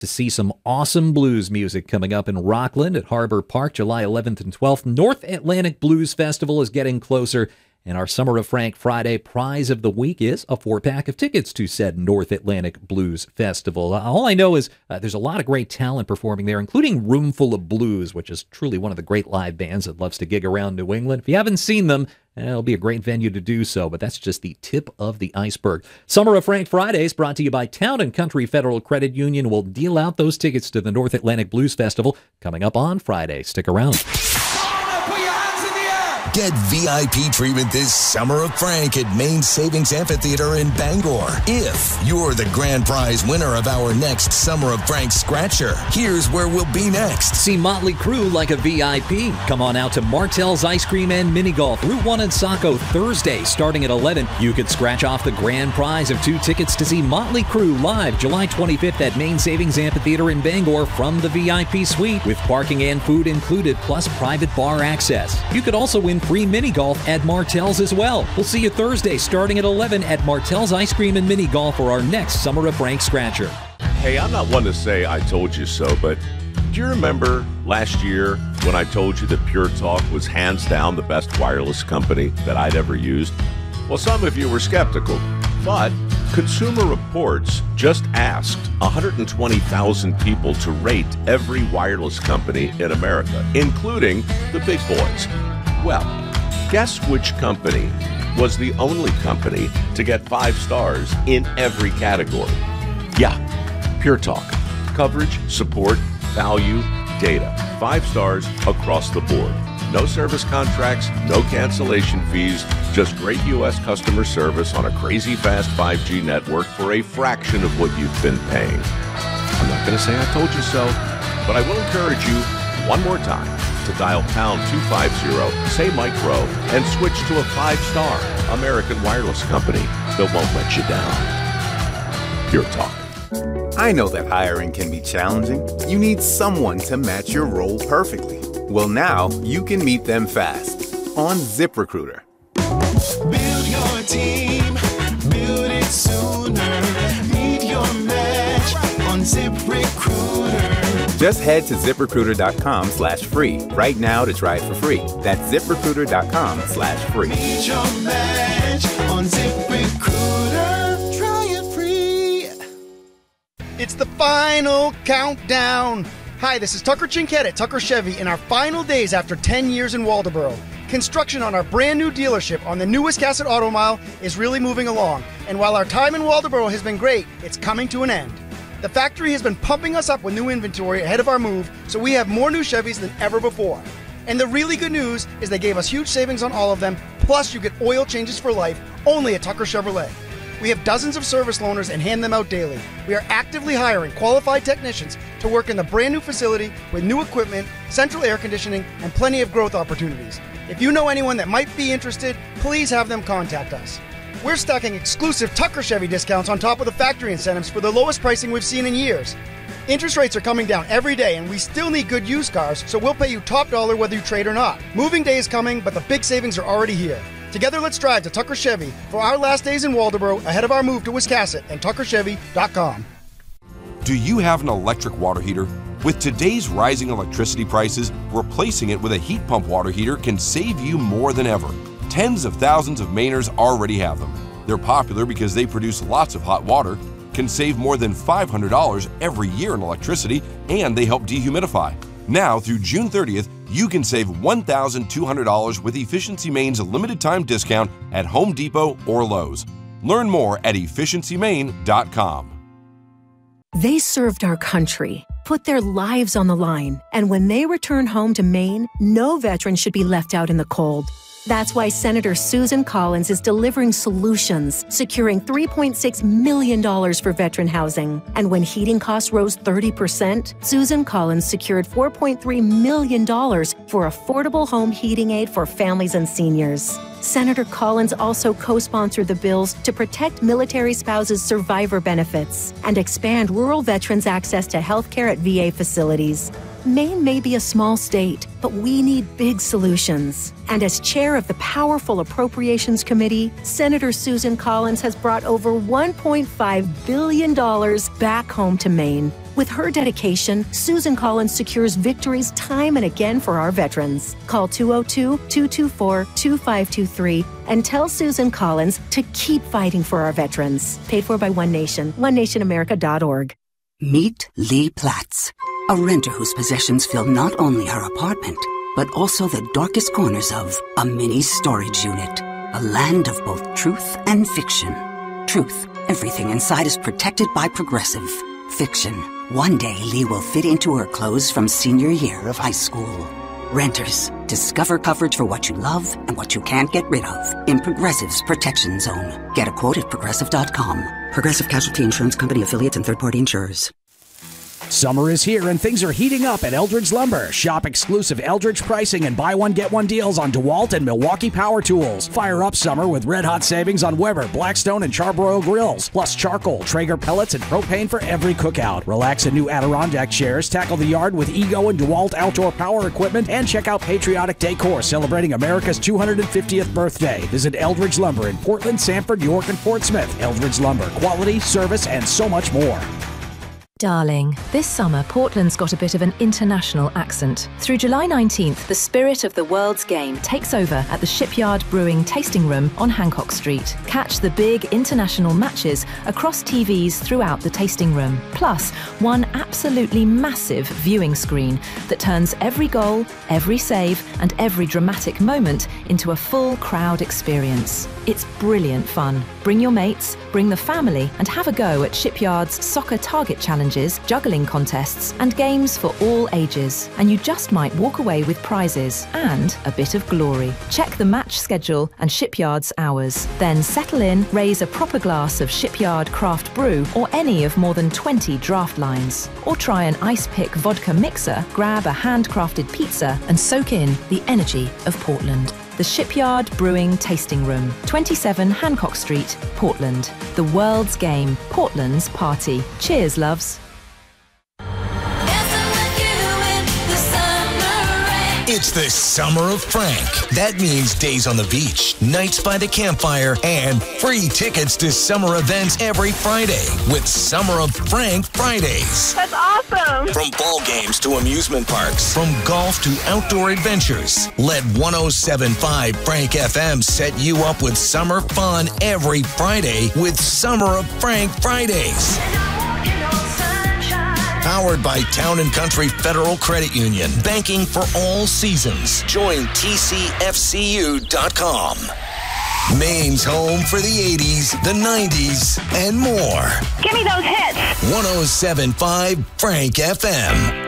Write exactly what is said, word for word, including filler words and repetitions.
to see some awesome blues music coming up in Rockland at Harbor Park July eleventh and twelfth. North Atlantic Blues Festival is getting closer, and our Summer of Frank Friday prize of the week is a four-pack of tickets to said North Atlantic Blues Festival. Uh, all I know is uh, there's a lot of great talent performing there, including Roomful of Blues, which is truly one of the great live bands that loves to gig around New England. If you haven't seen them, it'll be a great venue to do so, but that's just the tip of the iceberg. Summer of Frank Fridays brought to you by Town and Country Federal Credit Union. Will deal out those tickets to the North Atlantic Blues Festival coming up on Friday. Stick around. Get V I P treatment this Summer of Frank at Maine Savings Amphitheater in Bangor. If you're the grand prize winner of our next Summer of Frank Scratcher, here's where we'll be next. See Motley Crue like a V I P. Come on out to Martell's Ice Cream and Mini Golf, Route one in Saco, Thursday, starting at eleven. You could scratch off the grand prize of two tickets to see Motley Crue live July twenty-fifth at Maine Savings Amphitheater in Bangor from the V I P suite, with parking and food included, plus private bar access. You could also win free mini golf at Martell's as well. We'll see you Thursday starting at eleven at Martell's Ice Cream and Mini Golf for our next Summer of Frank Scratcher. Hey, I'm not one to say I told you so, but do you remember last year when I told you that Pure Talk was hands down the best wireless company that I'd ever used? Well, some of you were skeptical, but Consumer Reports just asked one hundred twenty thousand people to rate every wireless company in America, including the big boys. Well, guess which company was the only company to get five stars in every category? Yeah, Pure Talk. Coverage, support, value, data. Five stars across the board. No service contracts, no cancellation fees, just great U S customer service on a crazy fast five G network for a fraction of what you've been paying. I'm not going to say I told you so, but I will encourage you one more time to dial pound two fifty, say Mike Rowe, and switch to a five-star American wireless company that won't let you down. Pure Talk. I know that hiring can be challenging. You need someone to match your role perfectly. Well, now you can meet them fast on ZipRecruiter. Build your team, build it sooner. Meet your match on ZipRecruiter. Just head to ZipRecruiter.com slash free right now to try it for free. That's ZipRecruiter.com slash free. Meet your match on ZipRecruiter. Try it free. It's the final countdown. Hi, this is Tucker Chinkett at Tucker Chevy in our final days after ten years in Waldoboro. Construction on our brand new dealership on the new Wiscasset Auto Mile is really moving along. And while our time in Waldoboro has been great, it's coming to an end. The factory has been pumping us up with new inventory ahead of our move, so we have more new Chevys than ever before. And the really good news is they gave us huge savings on all of them, plus you get oil changes for life only at Tucker Chevrolet. We have dozens of service loaners and hand them out daily. We are actively hiring qualified technicians to work in the brand new facility with new equipment, central air conditioning, and plenty of growth opportunities. If you know anyone that might be interested, please have them contact us. We're stacking exclusive Tucker Chevy discounts on top of the factory incentives for the lowest pricing we've seen in years. Interest rates are coming down every day, and we still need good used cars, so we'll pay you top dollar whether you trade or not. Moving day is coming, but the big savings are already here. Together, let's drive to Tucker Chevy for our last days in Waldoboro ahead of our move to Wiscasset and tucker chevy dot com. Do you have an electric water heater? With today's rising electricity prices, replacing it with a heat pump water heater can save you more than ever. Tens of thousands of Mainers already have them. They're popular because they produce lots of hot water, can save more than five hundred dollars every year in electricity, and they help dehumidify. Now, through June thirtieth, you can save one thousand two hundred dollars with Efficiency Maine's limited time discount at Home Depot or Lowe's. Learn more at efficiency maine dot com. They served our country, put their lives on the line, and when they return home to Maine, no veteran should be left out in the cold. That's why Senator Susan Collins is delivering solutions, securing three point six million dollars for veteran housing. And when heating costs rose thirty percent, Susan Collins secured four point three million dollars for affordable home heating aid for families and seniors. Senator Collins also co-sponsored the bills to protect military spouses' survivor benefits and expand rural veterans' access to health care at V A facilities. Maine may be a small state, but we need big solutions. And as chair of the powerful Appropriations Committee, Senator Susan Collins has brought over one point five billion dollars back home to Maine. With her dedication, Susan Collins secures victories time and again for our veterans. Call two oh two, two two four, two five two three and tell Susan Collins to keep fighting for our veterans. Paid for by One Nation, one nation america dot org. Meet Lee Platts, a renter whose possessions fill not only her apartment, but also the darkest corners of a mini storage unit. A land of both truth and fiction. Truth, everything inside is protected by Progressive. Fiction, one day Lee will fit into her clothes from senior year of high school. Renters, discover coverage for what you love and what you can't get rid of in Progressive's Protection Zone. Get a quote at progressive dot com. Progressive Casualty Insurance Company affiliates and third-party insurers. Summer is here and things are heating up at Eldridge Lumber. Shop exclusive Eldridge pricing and buy one, get one deals on DeWalt and Milwaukee power tools. Fire up summer with red hot savings on Weber, Blackstone, and Charbroil grills. Plus charcoal, Traeger pellets, and propane for every cookout. Relax in new Adirondack chairs. Tackle the yard with Ego and DeWalt outdoor power equipment. And check out Patriotic Decor celebrating America's two hundred fiftieth birthday. Visit Eldridge Lumber in Portland, Sanford, York, and Portsmouth. Eldridge Lumber, quality, service, and so much more. Darling, this summer Portland's got a bit of an international accent. Through July nineteenth, the spirit of the world's game takes over at the Shipyard Brewing Tasting Room on Hancock Street. Catch the big international matches across T Vs throughout the tasting room. Plus, one absolutely massive viewing screen that turns every goal, every save, and every dramatic moment into a full crowd experience. It's brilliant fun. Bring your mates, bring the family, and have a go at Shipyard's Soccer Target Challenges, juggling contests, and games for all ages. And you just might walk away with prizes and a bit of glory. Check the match schedule and Shipyard's hours. Then settle in, raise a proper glass of Shipyard craft brew or any of more than twenty draft lines. Or try an ice pick vodka mixer, grab a handcrafted pizza, and soak in the energy of Portland. The Shipyard Brewing Tasting Room, twenty-seven Hancock Street, Portland. The world's game, Portland's party. Cheers, loves. It's the Summer of Frank. That means days on the beach, nights by the campfire, and free tickets to summer events every Friday with Summer of Frank Fridays. That's awesome. From ball games to amusement parks, from golf to outdoor adventures, let one oh seven point five Frank F M set you up with summer fun every Friday with Summer of Frank Fridays. Powered by Town and Country Federal Credit Union. Banking for all seasons. Join T C F C U dot com. Maine's home for the eighties, the nineties, and more. Give me those hits. one oh seven point five Frank F M.